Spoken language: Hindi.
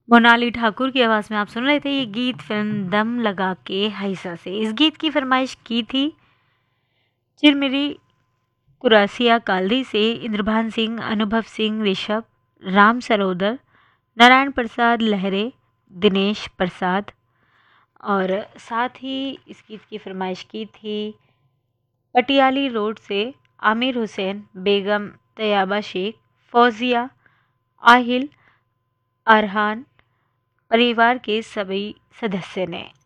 मोनाली ठाकुर की आवाज़ में आप सुन रहे थे ये गीत फिल्म दम लगा के हाइसा से। इस गीत की फरमाइश की थी चिरमिरी कुरासिया कालदी से इंद्रभान सिंह, अनुभव सिंह ऋषभ, राम सरोदर, नारायण प्रसाद लहरे, दिनेश प्रसाद। और साथ ही इस गीत की फरमाइश की थी पटियाली रोड से आमिर हुसैन, बेगम तैयबा शेख, फौजिया, आहिल, अरहान परिवार के सभी सदस्य ने।